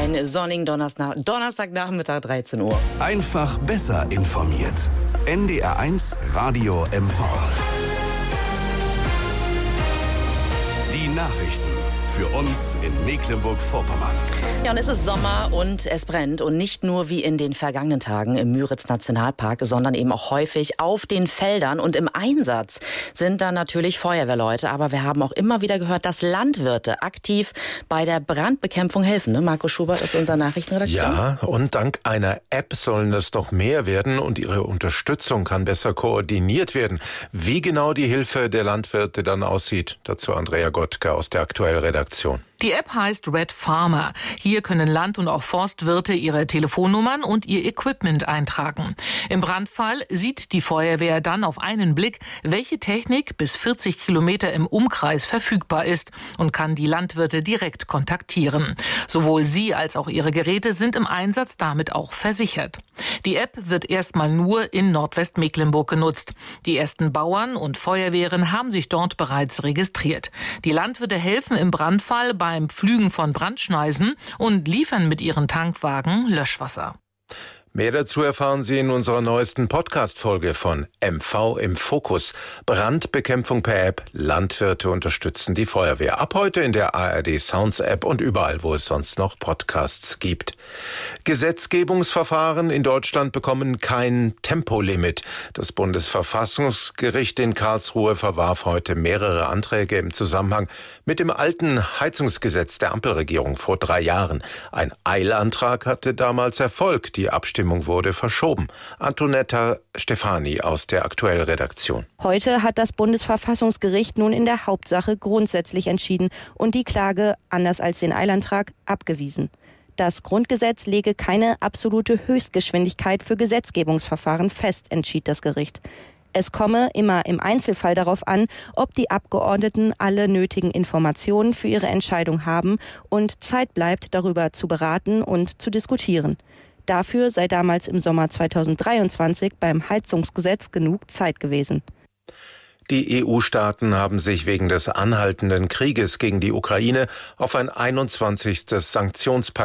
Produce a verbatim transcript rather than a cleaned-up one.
Einen sonnigen Donnerstag, Donnerstagnachmittag, dreizehn Uhr. Einfach besser informiert. N D R eins Radio M V. Die Nachrichten für uns in Mecklenburg-Vorpommern. Ja, und es ist Sommer und es brennt. Und nicht nur wie in den vergangenen Tagen im Müritz-Nationalpark, sondern eben auch häufig auf den Feldern. Und im Einsatz sind dann natürlich Feuerwehrleute. Aber wir haben auch immer wieder gehört, dass Landwirte aktiv bei der Brandbekämpfung helfen. Ne? Marco Schubert aus unserer Nachrichtenredaktion. Ja, und dank einer App sollen das noch mehr werden und ihre Unterstützung kann besser koordiniert werden. Wie genau die Hilfe der Landwirte dann aussieht, dazu Andrea Gottke aus der Aktuellen Redaktion. Die App heißt Red Farmer. Hier können Land- und auch Forstwirte ihre Telefonnummern und ihr Equipment eintragen. Im Brandfall sieht die Feuerwehr dann auf einen Blick, welche Technik bis vierzig Kilometer im Umkreis verfügbar ist und kann die Landwirte direkt kontaktieren. Sowohl sie als auch ihre Geräte sind im Einsatz damit auch versichert. Die App wird erstmal nur in Nordwestmecklenburg genutzt. Die ersten Bauern und Feuerwehren haben sich dort bereits registriert. Die Landwirte helfen im Brandfall beim Pflügen von Brandschneisen und liefern mit ihren Tankwagen Löschwasser. Mehr dazu erfahren Sie in unserer neuesten Podcast-Folge von M V im Fokus. Brandbekämpfung per App. Landwirte unterstützen die Feuerwehr. Ab heute in der A R D Sounds App und überall, wo es sonst noch Podcasts gibt. Gesetzgebungsverfahren in Deutschland bekommen kein Tempolimit. Das Bundesverfassungsgericht in Karlsruhe verwarf heute mehrere Anträge im Zusammenhang mit dem alten Heizungsgesetz der Ampelregierung vor drei Jahren. Ein Eilantrag hatte damals Erfolg. Die Abstimmung wurde verschoben. Antonetta Stefani aus der Aktuellen Redaktion. Heute hat das Bundesverfassungsgericht nun in der Hauptsache grundsätzlich entschieden und die Klage, anders als den Eilantrag, abgewiesen. Das Grundgesetz lege keine absolute Höchstgeschwindigkeit für Gesetzgebungsverfahren fest, entschied das Gericht. Es komme immer im Einzelfall darauf an, ob die Abgeordneten alle nötigen Informationen für ihre Entscheidung haben und Zeit bleibt, darüber zu beraten und zu diskutieren. Dafür sei damals im Sommer zweitausenddreiundzwanzig beim Heizungsgesetz genug Zeit gewesen. Die E U-Staaten haben sich wegen des anhaltenden Krieges gegen die Ukraine auf ein einundzwanzigstes Sanktionspaket